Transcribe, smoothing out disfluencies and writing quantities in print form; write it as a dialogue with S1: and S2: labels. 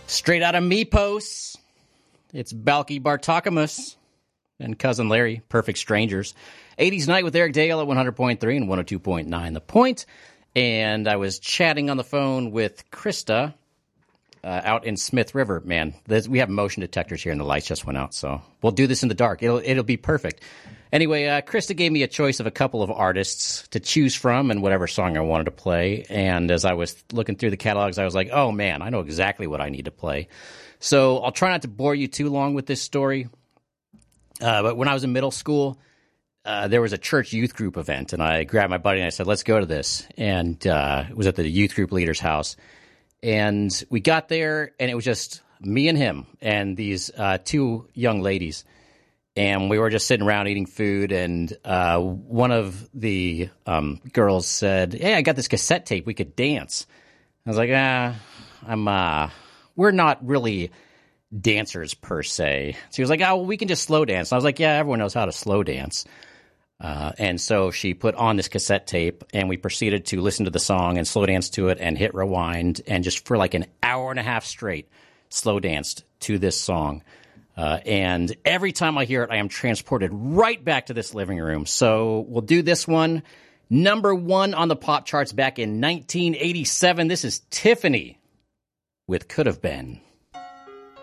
S1: Straight out of Mepos, it's Balky Bartakamus and Cousin Larry, Perfect Strangers. 80s Night with Eric Dale at 100.3 and 102.9 The Point. And I was chatting on the phone with Krista out in Smith River. Man, we have motion detectors here and the lights just went out, so we'll do this in the dark. It'll be perfect. Anyway, Krista gave me a choice of a couple of artists to choose from and whatever song I wanted to play. And as I was looking through the catalogs, I was like, oh man, I know exactly what I need to play. So I'll try not to bore you too long with this story. But when I was in middle school, there was a church youth group event, and I grabbed my buddy and I said, let's go to this. And it was at the youth group leader's house. And we got there, and it was just me and him and these two young ladies. And we were just sitting around eating food, and one of the girls said, hey, I got this cassette tape. We could dance. I was like, we're not really dancers per se. So he was like, oh, well, we can just slow dance. And I was like, yeah, everyone knows how to slow dance. And so she put on this cassette tape, and we proceeded to listen to the song and slow dance to it and hit rewind, and just for like an hour and a half straight, slow danced to this song. And every time I hear it, I am transported right back to this living room. So we'll do this one. Number one on the pop charts back in 1987. This is Tiffany with Could Have Been.